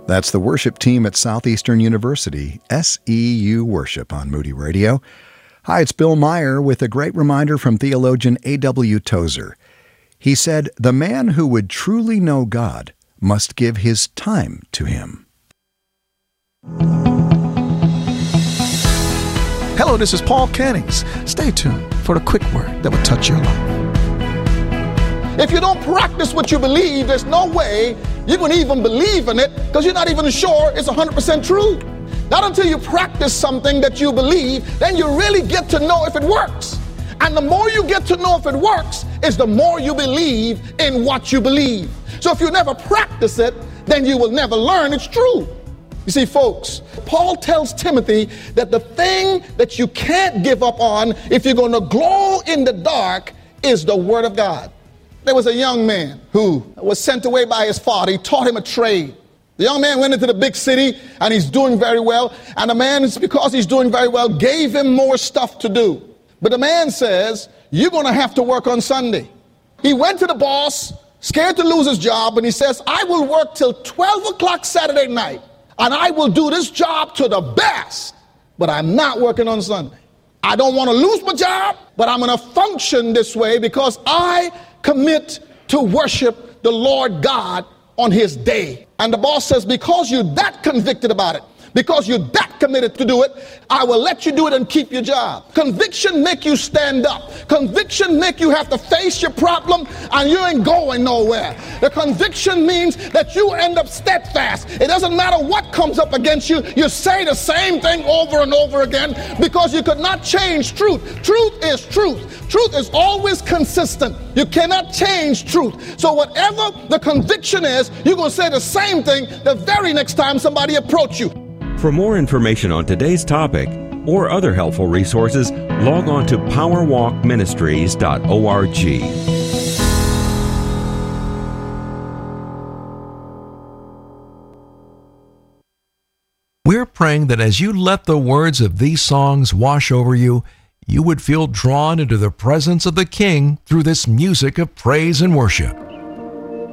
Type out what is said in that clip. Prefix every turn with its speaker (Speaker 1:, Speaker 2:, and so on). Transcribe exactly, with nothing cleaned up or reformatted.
Speaker 1: That's the worship team at Southeastern University, S E U Worship on Moody Radio. Hi, it's Bill Meyer with a great reminder from theologian A W Tozer. He said, "The man who would truly know God must give his time to Him."
Speaker 2: Hello, this is Paul Cannings. Stay tuned for the quick word that will touch your life.
Speaker 3: If you don't practice what you believe, there's no way you're going to even believe in it because you're not even sure it's one hundred percent true. Not until you practice something that you believe, then you really get to know if it works. And the more you get to know if it works, is the more you believe in what you believe. So if you never practice it, then you will never learn it's true. You see, folks, Paul tells Timothy that the thing that you can't give up on if you're going to glow in the dark is the Word of God. There was a young man who was sent away by his father. He taught him a trade. The young man went into the big city and he's doing very well. And the man, because he's doing very well, gave him more stuff to do. But the man says, "You're going to have to work on Sunday." He went to the boss, scared to lose his job, and he says, "I will work till twelve o'clock Saturday night, and I will do this job to the best, but I'm not working on Sunday. I don't want to lose my job, but I'm going to function this way because I commit to worship the Lord God on His day." And the boss says, "Because you're that convicted about it, because you're that committed to do it, I will let you do it and keep your job." Conviction make you stand up. Conviction make you have to face your problem and you ain't going nowhere. The conviction means that you end up steadfast. It doesn't matter what comes up against you. You say the same thing over and over again because you could not change truth. Truth is truth. Truth is always consistent. You cannot change truth. So whatever the conviction is, you're going to say the same thing the very next time somebody approaches you.
Speaker 4: For more information on today's topic or other helpful resources, log on to power walk ministries dot org.
Speaker 5: We're praying that as you let the words of these songs wash over you, you would feel drawn into the presence of the King through this music of praise and worship.